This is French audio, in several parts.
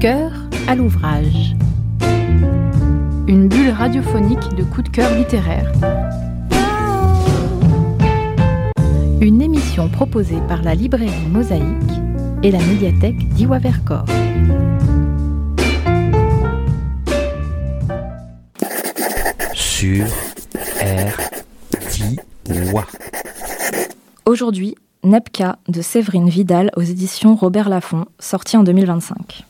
cœur à l'ouvrage. Une bulle radiophonique de coups de cœur littéraire. Une émission proposée par la librairie Mosaïque et la médiathèque d'Iwa Vercors. Sur RDiwa. Aujourd'hui, Nebka de Séverine Vidal aux éditions Robert Laffont, sorti en 2025.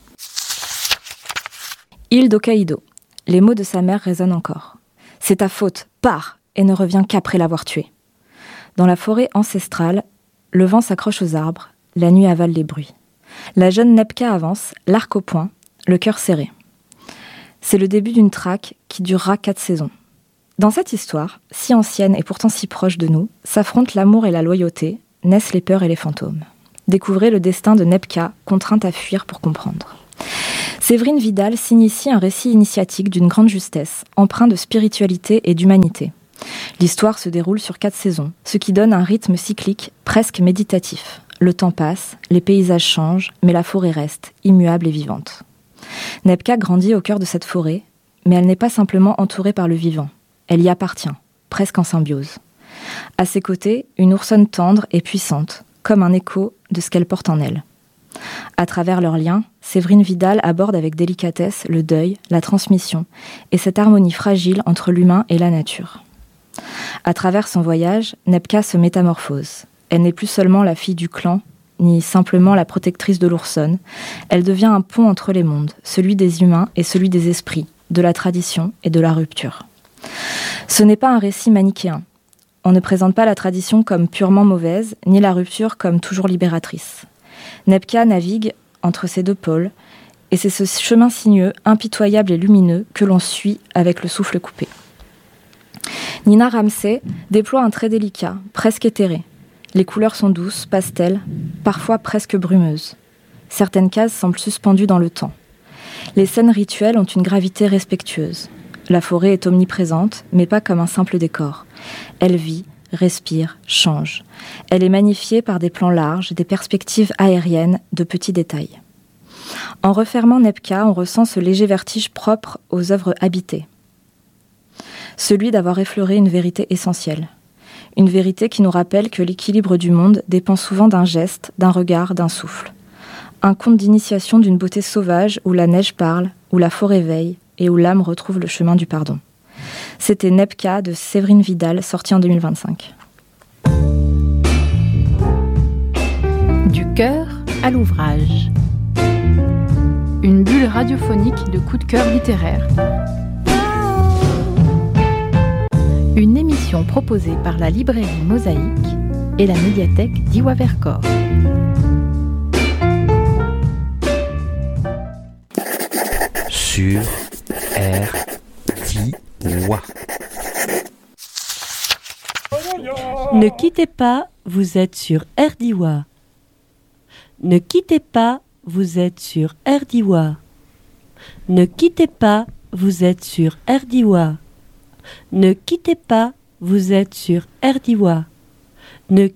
Île d'Hokkaido. Les mots de sa mère résonnent encore. C'est ta faute, pars, et ne reviens qu'après l'avoir tué. Dans la forêt ancestrale, le vent s'accroche aux arbres, la nuit avale les bruits. La jeune Nebka avance, l'arc au poing, le cœur serré. C'est le début d'une traque qui durera 4 saisons. Dans cette histoire, si ancienne et pourtant si proche de nous, s'affrontent l'amour et la loyauté, naissent les peurs et les fantômes. Découvrez le destin de Nebka, contrainte à fuir pour comprendre. Séverine Vidal signe ici un récit initiatique d'une grande justesse, empreint de spiritualité et d'humanité. L'histoire se déroule sur 4 saisons, ce qui donne un rythme cyclique presque méditatif. Le temps passe, les paysages changent, mais la forêt reste, immuable et vivante. Nebka grandit au cœur de cette forêt, mais elle n'est pas simplement entourée par le vivant. Elle y appartient, presque en symbiose. À ses côtés, une oursonne tendre et puissante, comme un écho de ce qu'elle porte en elle. À travers leurs liens, Séverine Vidal aborde avec délicatesse le deuil, la transmission et cette harmonie fragile entre l'humain et la nature. À travers son voyage, Nebka se métamorphose. Elle n'est plus seulement la fille du clan, ni simplement la protectrice de l'oursonne. Elle devient un pont entre les mondes, celui des humains et celui des esprits, de la tradition et de la rupture. Ce n'est pas un récit manichéen. On ne présente pas la tradition comme purement mauvaise, ni la rupture comme toujours libératrice. Nebka navigue entre ces deux pôles, et c'est ce chemin sinueux, impitoyable et lumineux que l'on suit avec le souffle coupé. Nina Ramsey déploie un trait délicat, presque éthéré. Les couleurs sont douces, pastel, parfois presque brumeuses. Certaines cases semblent suspendues dans le temps. Les scènes rituelles ont une gravité respectueuse. La forêt est omniprésente, mais pas comme un simple décor. Elle vit, respire, change. Elle est magnifiée par des plans larges, des perspectives aériennes, de petits détails. En refermant Nebka, on ressent ce léger vertige propre aux œuvres habitées. Celui d'avoir effleuré une vérité essentielle. Une vérité qui nous rappelle que l'équilibre du monde dépend souvent d'un geste, d'un regard, d'un souffle. Un conte d'initiation d'une beauté sauvage où la neige parle, où la forêt veille et où l'âme retrouve le chemin du pardon. C'était Nebka de Séverine Vidal, sorti en 2025. Du cœur à l'ouvrage. Une bulle radiophonique de coups de cœur littéraire. Une émission proposée par la librairie Mosaïque et la médiathèque d'Iwa Vercors. Sur RDiwa. Ne quittez pas, vous êtes sur RDiwa. Ne quittez pas, vous êtes sur RDiwa. Ne quittez pas, vous êtes sur RDiwa. Ne quittez pas, vous êtes sur RDiwa. Ne